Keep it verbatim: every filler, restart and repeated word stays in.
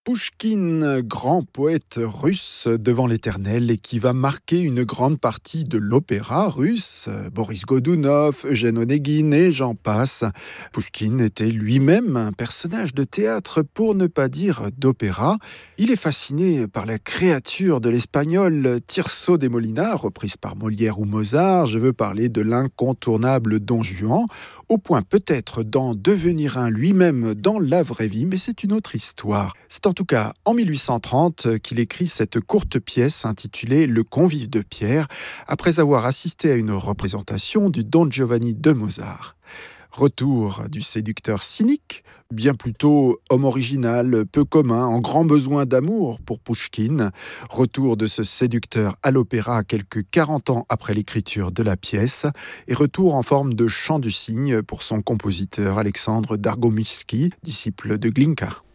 Pouchkine, grand poète russe devant l'éternel et qui va marquer une grande partie de l'opéra russe. Boris Godunov, Eugène Onegin et j'en passe. Pouchkine était lui-même un personnage de théâtre, pour ne pas dire d'opéra. Il est fasciné par la créature de l'espagnol Tirso de Molina, reprise par Molière ou Mozart. Je veux parler de l'incontournable Don Juan, au point peut-être d'en devenir un lui-même dans la vraie vie, mais c'est une autre histoire. C'est en tout cas en mille huit cent trente qu'il écrit cette courte pièce intitulée Le Convive de Pierre, après avoir assisté à une représentation du Don Giovanni de Mozart. Retour du séducteur cynique, bien plutôt homme original, peu commun, en grand besoin d'amour pour Pouchkine. Retour de ce séducteur à l'opéra quelques quarante ans après l'écriture de la pièce. Et retour en forme de chant du cygne pour son compositeur Alexandre Dargomyski, disciple de Glinka.